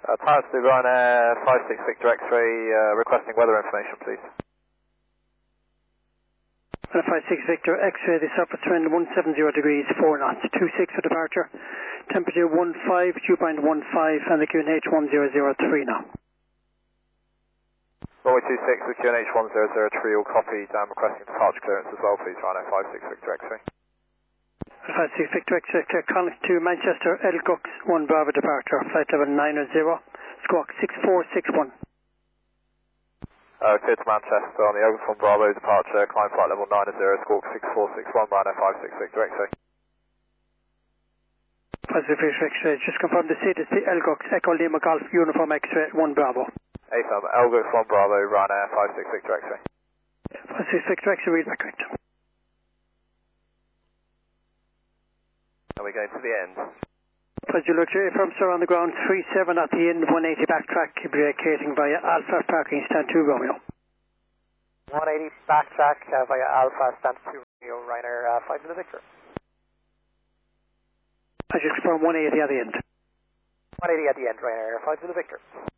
Tower to Ryanair 56 Victor X-ray, requesting weather information, please. 56 Victor X-ray, this upward trend 170 degrees, 4 knots, 26 for departure, temperature 15, dew point 15, and the QNH 1003 now. Runway 26 with QNH 1003, all copied, requesting departure clearance as well, please, Ryanair 56 Victor X-ray. 56 Victor X-ray, clear connect to Manchester, Elgux 1 Bravo departure, flight level 900, squawk 6461. Clear to Manchester on the Elgux 1 Bravo departure, climb flight level 900, squawk 6461, Ryanair 56 Victor X-ray. 56 Victor X-ray, just confirm the seat is the Elgux Echo Lima Golf Uniform X-ray 1 Bravo. AFM, Elgux 1 Bravo, Ryanair 56 Victor X-ray. 56 Victor X-ray, read back correct. And we go to the end. Pleasure, luxury firm, sir, on the ground, 37 at the end, 180 backtrack, vacating via Alpha, parking stand 2 Romeo. 180 backtrack via Alpha, stand 2 Romeo, Ryanair 5 to the Victor. I just confirm 180 at the end. 180 at the end, Ryanair 5 to the Victor.